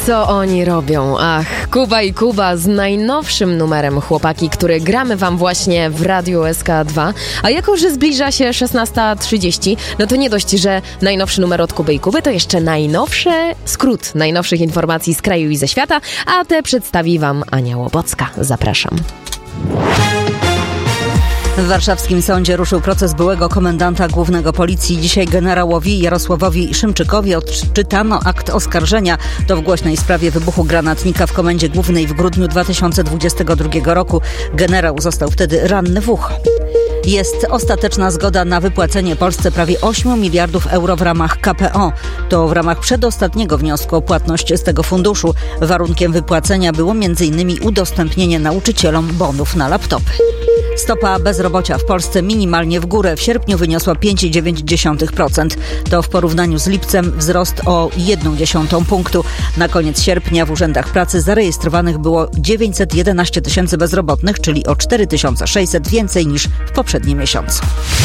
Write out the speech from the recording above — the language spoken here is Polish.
co oni robią? Ach, Kuba i Kuba z najnowszym numerem Chłopaki, który gramy wam właśnie w Radiu SK2. A jako, że zbliża się 16:30, no to nie dość, że najnowszy numer od Kuby i Kuby, to jeszcze skrót najnowszych informacji z kraju i ze świata, a te przedstawi wam Ania Łobocka. Zapraszam. W warszawskim sądzie ruszył proces byłego komendanta głównego policji. Dzisiaj generałowi Jarosławowi Szymczykowi odczytano akt oskarżenia. To w głośnej sprawie wybuchu granatnika w Komendzie Głównej w grudniu 2022 roku. Generał został wtedy ranny w ucho. Jest ostateczna zgoda na wypłacenie Polsce prawie 8 miliardów euro w ramach KPO. To w ramach przedostatniego wniosku o płatność z tego funduszu. Warunkiem wypłacenia było m.in. udostępnienie nauczycielom bonów na laptopy. Stopa bezrobocia w Polsce minimalnie w górę. W sierpniu wyniosła 5,9%. To w porównaniu z lipcem wzrost o 0,1 punktu. Na koniec sierpnia w urzędach pracy zarejestrowanych było 911 tysięcy bezrobotnych, czyli o 4600 więcej niż w poprzednim miesiącu.